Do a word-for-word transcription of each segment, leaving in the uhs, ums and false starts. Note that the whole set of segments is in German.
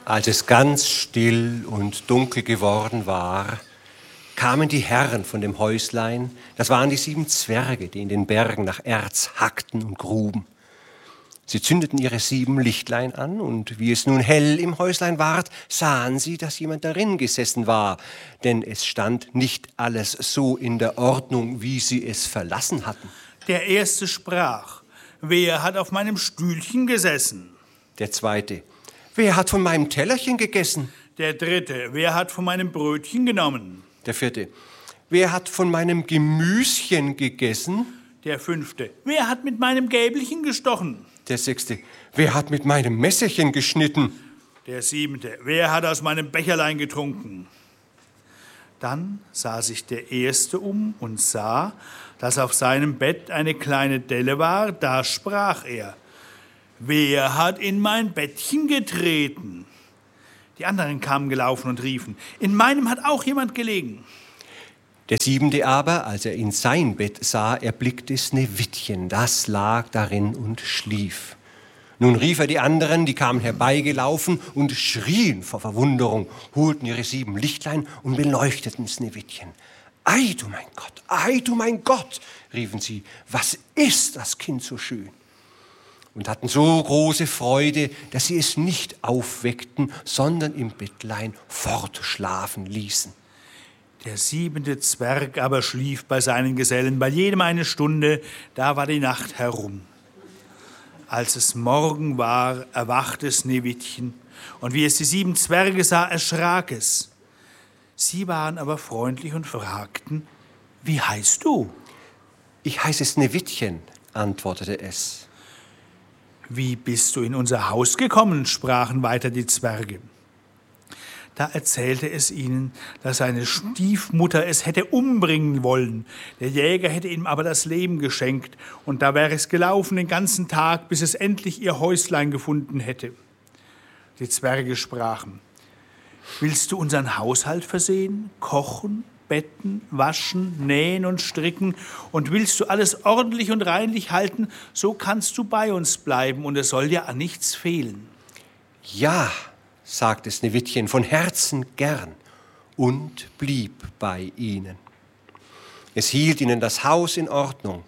Als es ganz still und dunkel geworden war, kamen die Herren von dem Häuslein, das waren die sieben Zwerge, die in den Bergen nach Erz hackten und gruben. Sie zündeten ihre sieben Lichtlein an, und wie es nun hell im Häuslein ward, sahen sie, dass jemand darin gesessen war, denn es stand nicht alles so in der Ordnung, wie sie es verlassen hatten. Der erste sprach: Wer hat auf meinem Stühlchen gesessen? Der zweite: Wer hat von meinem Tellerchen gegessen? Der dritte: Wer hat von meinem Brötchen genommen? Der vierte: Wer hat von meinem Gemüschen gegessen? Der fünfte: Wer hat mit meinem Gäbelchen gestochen? Der sechste: Wer hat mit meinem Messerchen geschnitten? Der siebente: Wer hat aus meinem Becherlein getrunken? Dann sah sich der erste um und sah, dass auf seinem Bett eine kleine Delle war. Da sprach er: Wer hat in mein Bettchen getreten? Die anderen kamen gelaufen und riefen: In meinem hat auch jemand gelegen. Der siebente aber, als er in sein Bett sah, erblickte Sneewittchen, das lag darin und schlief. Nun rief er die anderen, die kamen herbeigelaufen und schrien vor Verwunderung, holten ihre sieben Lichtlein und beleuchteten Sneewittchen. »Ei, du mein Gott, ei, du mein Gott«, riefen sie, »was ist das Kind so schön?« Und hatten so große Freude, dass sie es nicht aufweckten, sondern im Bettlein fortschlafen ließen. Der siebente Zwerg aber schlief bei seinen Gesellen, bei jedem eine Stunde, da war die Nacht herum. Als es Morgen war, erwachte Sneewittchen, und wie es die sieben Zwerge sah, erschrak es. Sie waren aber freundlich und fragten: Wie heißt du? »Ich heiße Sneewittchen«, antwortete es. »Wie bist du in unser Haus gekommen?« sprachen weiter die Zwerge. Da erzählte es ihnen, dass seine Stiefmutter es hätte umbringen wollen. Der Jäger hätte ihm aber das Leben geschenkt, und da wäre es gelaufen den ganzen Tag, bis es endlich ihr Häuslein gefunden hätte. Die Zwerge sprachen: »Willst du unseren Haushalt versehen, kochen, betten, waschen, nähen und stricken, und willst du alles ordentlich und reinlich halten, so kannst du bei uns bleiben, und es soll dir an nichts fehlen.« »Ja«, sagte Sneewittchen, von Herzen gern, und blieb bei ihnen. Es hielt ihnen das Haus in Ordnung.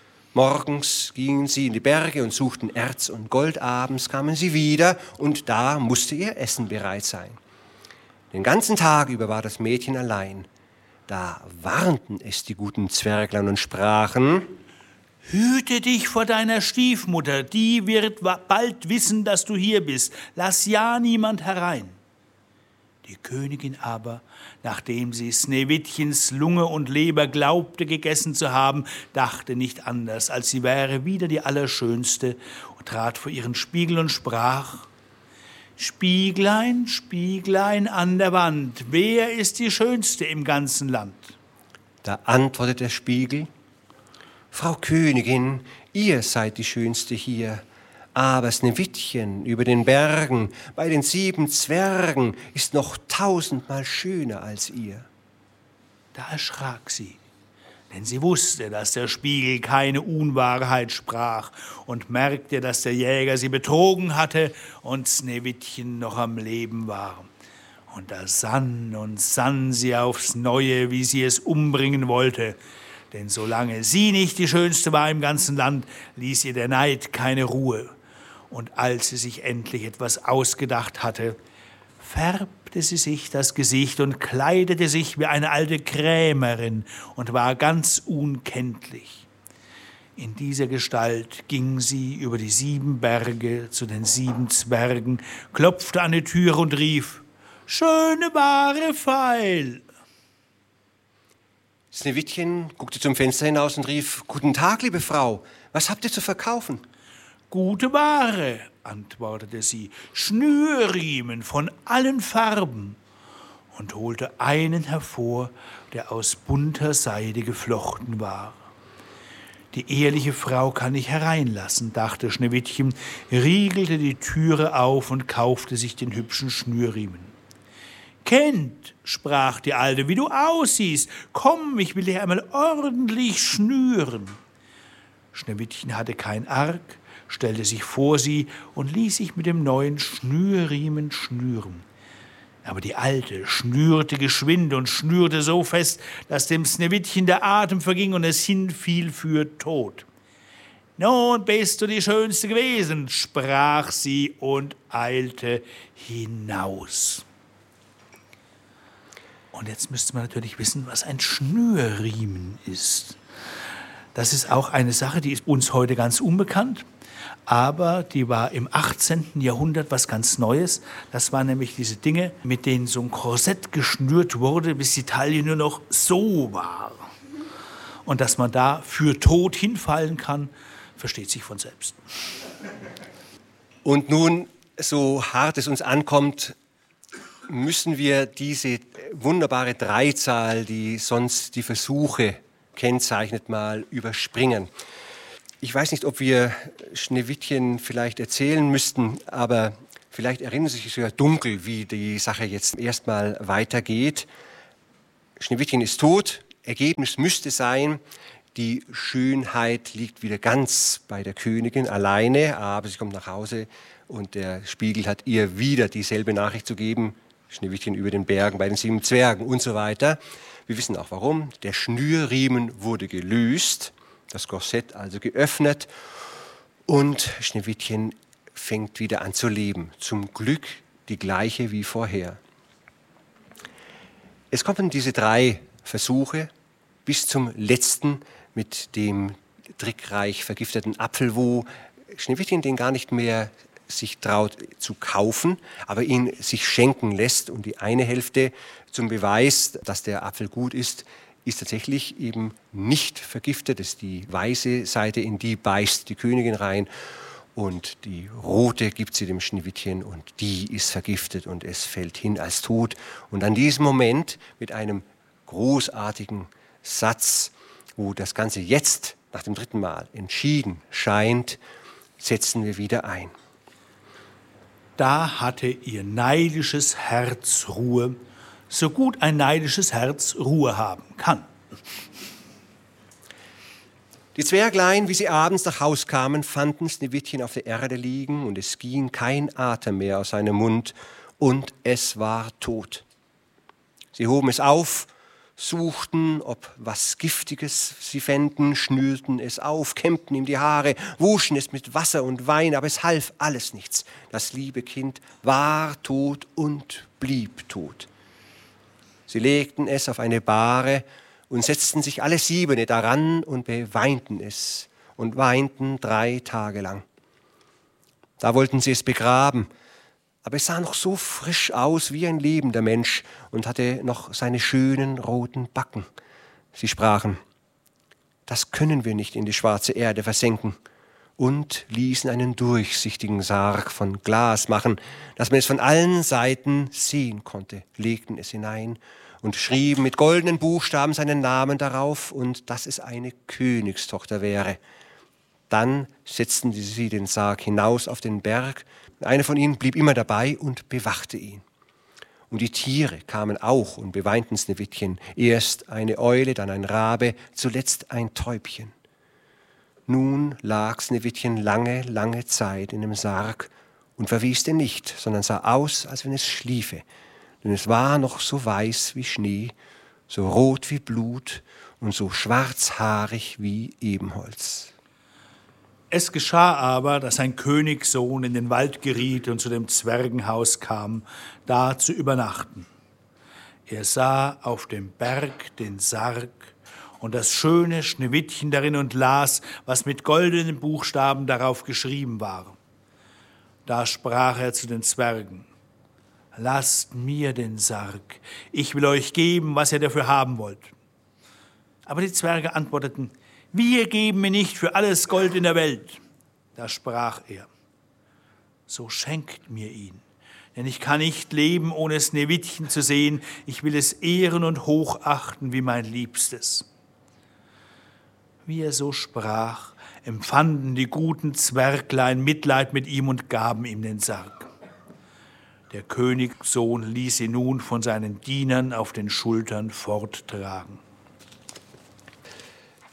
Morgens gingen sie in die Berge und suchten Erz und Gold, abends kamen sie wieder, und da musste ihr Essen bereit sein. Den ganzen Tag über war das Mädchen allein. Da warnten es die guten Zwerglein und sprachen: »Hüte dich vor deiner Stiefmutter, die wird bald wissen, dass du hier bist. Lass ja niemand herein.« Die Königin aber, nachdem sie Sneewittchens Lunge und Leber glaubte gegessen zu haben, dachte nicht anders, als sie wäre wieder die Allerschönste, und trat vor ihren Spiegel und sprach: »Spieglein, Spieglein an der Wand, wer ist die Schönste im ganzen Land?« Da antwortete der Spiegel: »Frau Königin, ihr seid die Schönste hier, aber Sneewittchen über den Bergen, bei den sieben Zwergen, ist noch tausendmal schöner als ihr.« Da erschrak sie, denn sie wusste, dass der Spiegel keine Unwahrheit sprach, und merkte, dass der Jäger sie betrogen hatte und Sneewittchen noch am Leben war. Und da sann und sann sie aufs Neue, wie sie es umbringen wollte. Denn solange sie nicht die Schönste war im ganzen Land, ließ ihr der Neid keine Ruhe. Und als sie sich endlich etwas ausgedacht hatte, färbte sie sich das Gesicht und kleidete sich wie eine alte Krämerin und war ganz unkenntlich. In dieser Gestalt ging sie über die sieben Berge zu den sieben Zwergen, klopfte an die Tür und rief: »Schöne Ware feil!« Sneewittchen guckte zum Fenster hinaus und rief: »Guten Tag, liebe Frau, was habt ihr zu verkaufen?« »Gute Ware«, antwortete sie, »Schnürriemen von allen Farben«, und holte einen hervor, der aus bunter Seide geflochten war. »Die ehrliche Frau kann ich hereinlassen«, dachte Schneewittchen, riegelte die Türe auf und kaufte sich den hübschen Schnürriemen. »Kind«, sprach die Alte, »wie du aussiehst, komm, ich will dich einmal ordentlich schnüren.« Schneewittchen hatte kein Arg, stellte sich vor sie und ließ sich mit dem neuen Schnürriemen schnüren. Aber die Alte schnürte geschwind und schnürte so fest, dass dem Sneewittchen der Atem verging und es hinfiel für tot. »Nun bist du die Schönste gewesen«, sprach sie und eilte hinaus. Und jetzt müsste man natürlich wissen, was ein Schnürriemen ist. Das ist auch eine Sache, die ist uns heute ganz unbekannt, aber die war im achtzehnten Jahrhundert was ganz Neues. Das waren nämlich diese Dinge, mit denen so ein Korsett geschnürt wurde, bis die Taille nur noch so war. Und dass man da für tot hinfallen kann, versteht sich von selbst. Und nun, so hart es uns ankommt, müssen wir diese wunderbare Dreizahl, die sonst die Versuche kennzeichnet, mal überspringen. Ich weiß nicht, ob wir Schneewittchen vielleicht erzählen müssten, aber vielleicht erinnern Sie sich sogar dunkel, wie die Sache jetzt erstmal weitergeht. Schneewittchen ist tot, Ergebnis müsste sein, die Schönheit liegt wieder ganz bei der Königin alleine, aber sie kommt nach Hause und der Spiegel hat ihr wieder dieselbe Nachricht zu geben, Schneewittchen über den Bergen bei den sieben Zwergen und so weiter. Wir wissen auch warum. Der Schnürriemen wurde gelöst, das Korsett also geöffnet und Schneewittchen fängt wieder an zu leben. Zum Glück die gleiche wie vorher. Es kommen diese drei Versuche bis zum letzten mit dem trickreich vergifteten Apfel, wo Schneewittchen den gar nicht mehr sich traut zu kaufen, aber ihn sich schenken lässt. Und die eine Hälfte zum Beweis, dass der Apfel gut ist, ist tatsächlich eben nicht vergiftet. Das ist die weiße Seite, in die beißt die Königin rein. Und die rote gibt sie dem Schneewittchen und die ist vergiftet und es fällt hin als tot. Und an diesem Moment mit einem großartigen Satz, wo das Ganze jetzt nach dem dritten Mal entschieden scheint, setzen wir wieder ein. Da hatte ihr neidisches Herz Ruhe, so gut ein neidisches Herz Ruhe haben kann. Die Zwerglein, wie sie abends nach Haus kamen, fanden Schneewittchen auf der Erde liegen und es ging kein Atem mehr aus seinem Mund und es war tot. Sie hoben es auf, suchten, ob was Giftiges sie fänden, schnürten es auf, kämmten ihm die Haare, wuschen es mit Wasser und Wein, aber es half alles nichts. Das liebe Kind war tot und blieb tot. Sie legten es auf eine Bahre und setzten sich alle siebene daran und beweinten es und weinten drei Tage lang. Da wollten sie es begraben, aber es sah noch so frisch aus wie ein lebender Mensch und hatte noch seine schönen roten Backen. Sie sprachen, das können wir nicht in die schwarze Erde versenken, und ließen einen durchsichtigen Sarg von Glas machen, dass man es von allen Seiten sehen konnte, legten es hinein und schrieben mit goldenen Buchstaben seinen Namen darauf und dass es eine Königstochter wäre. Dann setzten sie den Sarg hinaus auf den Berg. Einer von ihnen blieb immer dabei und bewachte ihn. Und die Tiere kamen auch und beweinten Schneewittchen. Erst eine Eule, dann ein Rabe, zuletzt ein Täubchen. Nun lag Schneewittchen lange, lange Zeit in dem Sarg und verweste nicht, sondern sah aus, als wenn es schliefe. Denn es war noch so weiß wie Schnee, so rot wie Blut und so schwarzhaarig wie Ebenholz. Es geschah aber, dass ein Königssohn in den Wald geriet und zu dem Zwergenhaus kam, da zu übernachten. Er sah auf dem Berg den Sarg und das schöne Schneewittchen darin und las, was mit goldenen Buchstaben darauf geschrieben war. Da sprach er zu den Zwergen, lasst mir den Sarg, ich will euch geben, was ihr dafür haben wollt. Aber die Zwerge antworteten, wir geben mir nicht für alles Gold in der Welt. Da sprach er, so schenkt mir ihn, denn ich kann nicht leben, ohne Schneewittchen zu sehen. Ich will es ehren und hochachten wie mein Liebstes. Wie er so sprach, empfanden die guten Zwerglein Mitleid mit ihm und gaben ihm den Sarg. Der Königssohn ließ ihn nun von seinen Dienern auf den Schultern forttragen.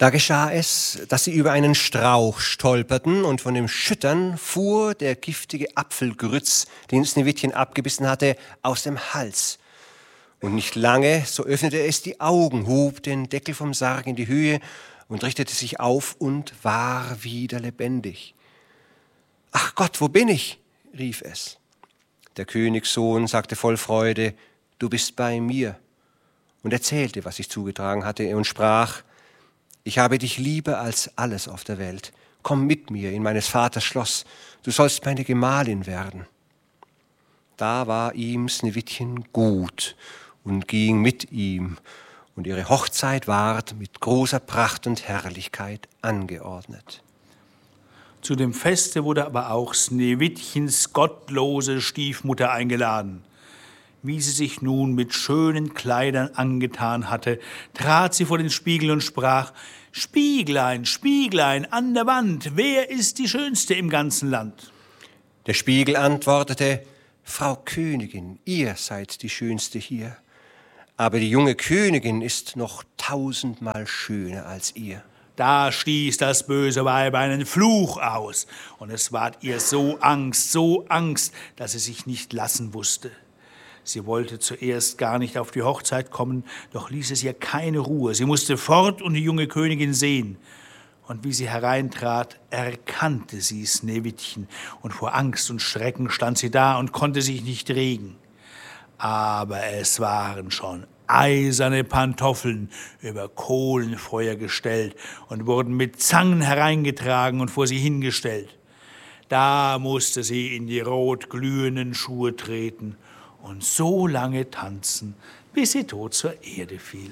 Da geschah es, dass sie über einen Strauch stolperten und von dem Schüttern fuhr der giftige Apfelgrütz, den Sneewittchen abgebissen hatte, aus dem Hals. Und nicht lange, so öffnete es die Augen, hob den Deckel vom Sarg in die Höhe und richtete sich auf und war wieder lebendig. »Ach Gott, wo bin ich?« rief es. Der Königssohn sagte voll Freude, »Du bist bei mir.« Und erzählte, was sich zugetragen hatte, und sprach, »Ich habe dich lieber als alles auf der Welt. Komm mit mir in meines Vaters Schloss, du sollst meine Gemahlin werden.« Da war ihm Sneewittchen gut und ging mit ihm, und ihre Hochzeit ward mit großer Pracht und Herrlichkeit angeordnet. Zu dem Feste wurde aber auch Sneewittchens gottlose Stiefmutter eingeladen. Wie sie sich nun mit schönen Kleidern angetan hatte, trat sie vor den Spiegel und sprach, »Spieglein, Spieglein an der Wand, wer ist die Schönste im ganzen Land?« Der Spiegel antwortete, »Frau Königin, ihr seid die Schönste hier, aber die junge Königin ist noch tausendmal schöner als ihr.« Da stieß das böse Weib einen Fluch aus, und es ward ihr so Angst, so Angst, dass sie sich nicht lassen wusste. Sie wollte zuerst gar nicht auf die Hochzeit kommen, doch ließ es ihr keine Ruhe. Sie musste fort und die junge Königin sehen. Und wie sie hereintrat, erkannte sie Sneewittchen, und vor Angst und Schrecken stand sie da und konnte sich nicht regen. Aber es waren schon eiserne Pantoffeln über Kohlenfeuer gestellt und wurden mit Zangen hereingetragen und vor sie hingestellt. Da musste sie in die rotglühenden Schuhe treten und so lange tanzen, bis sie tot zur Erde fiel.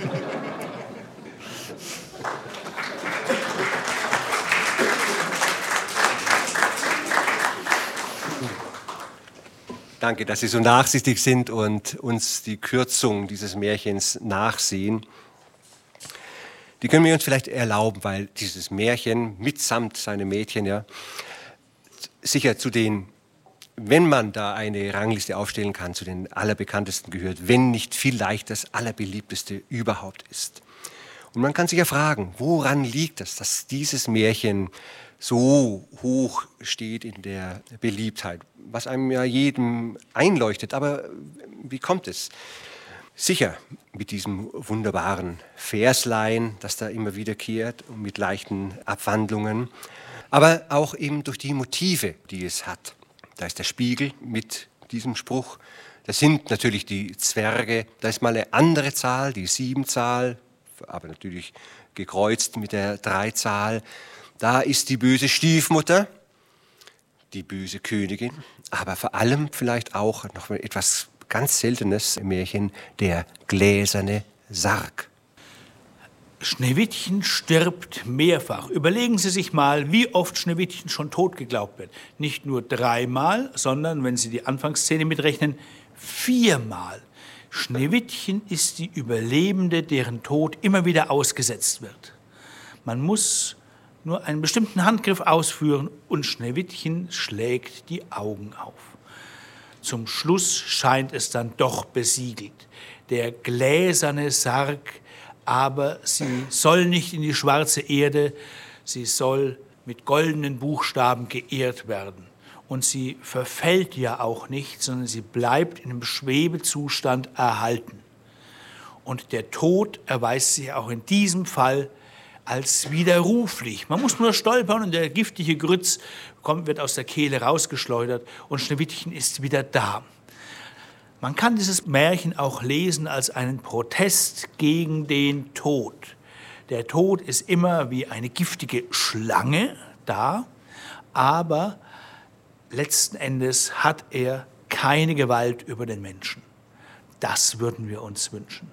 Danke, dass Sie so nachsichtig sind und uns die Kürzung dieses Märchens nachsehen. Die können wir uns vielleicht erlauben, weil dieses Märchen mitsamt seinem Mädchen ja sicher zu den, wenn man da eine Rangliste aufstellen kann, zu den allerbekanntesten gehört, wenn nicht vielleicht das allerbeliebteste überhaupt ist. Und man kann sich ja fragen, woran liegt das, dass dieses Märchen so hoch steht in der Beliebtheit, was einem ja jedem einleuchtet. Aber wie kommt es? Sicher mit diesem wunderbaren Verslein, das da immer wiederkehrt und mit leichten Abwandlungen, aber auch eben durch die Motive, die es hat. Da ist der Spiegel mit diesem Spruch, das sind natürlich die Zwerge, da ist mal eine andere Zahl, die Siebenzahl, aber natürlich gekreuzt mit der Dreizahl. Da ist die böse Stiefmutter, die böse Königin, aber vor allem vielleicht auch noch etwas ganz Seltenes im Märchen, der gläserne Sarg. Schneewittchen stirbt mehrfach. Überlegen Sie sich mal, wie oft Schneewittchen schon tot geglaubt wird. Nicht nur dreimal, sondern, wenn Sie die Anfangsszene mitrechnen, viermal. Schneewittchen ist die Überlebende, deren Tod immer wieder ausgesetzt wird. Man muss nur einen bestimmten Handgriff ausführen und Schneewittchen schlägt die Augen auf. Zum Schluss scheint es dann doch besiegelt. Der gläserne Sarg, aber sie soll nicht in die schwarze Erde, sie soll mit goldenen Buchstaben geehrt werden. Und sie verfällt ja auch nicht, sondern sie bleibt in einem Schwebezustand erhalten. Und der Tod erweist sich auch in diesem Fall als widerruflich. Man muss nur stolpern und der giftige Grütz kommt, wird aus der Kehle rausgeschleudert und Schneewittchen ist wieder da. Man kann dieses Märchen auch lesen als einen Protest gegen den Tod. Der Tod ist immer wie eine giftige Schlange da, aber letzten Endes hat er keine Gewalt über den Menschen. Das würden wir uns wünschen.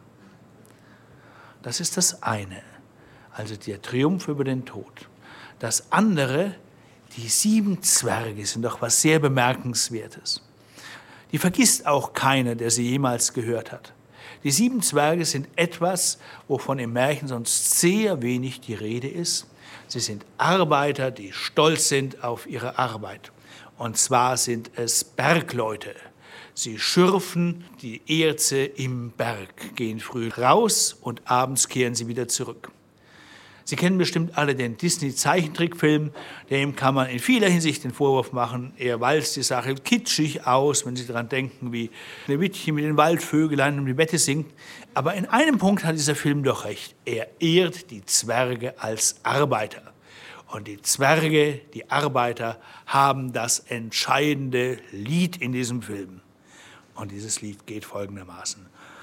Das ist das eine, also der Triumph über den Tod. Das andere, die sieben Zwerge sind doch was sehr Bemerkenswertes. Die vergisst auch keiner, der sie jemals gehört hat. Die sieben Zwerge sind etwas, wovon im Märchen sonst sehr wenig die Rede ist. Sie sind Arbeiter, die stolz sind auf ihre Arbeit. Und zwar sind es Bergleute. Sie schürfen die Erze im Berg, gehen früh raus und abends kehren sie wieder zurück. Sie kennen bestimmt alle den Disney-Zeichentrickfilm. Dem kann man in vieler Hinsicht den Vorwurf machen, er walzt die Sache kitschig aus, wenn Sie daran denken, wie Schneewittchen mit den Waldvögelein um die Wette singt. Aber in einem Punkt hat dieser Film doch recht. Er ehrt die Zwerge als Arbeiter. Und die Zwerge, die Arbeiter, haben das entscheidende Lied in diesem Film. Und dieses Lied geht folgendermaßen.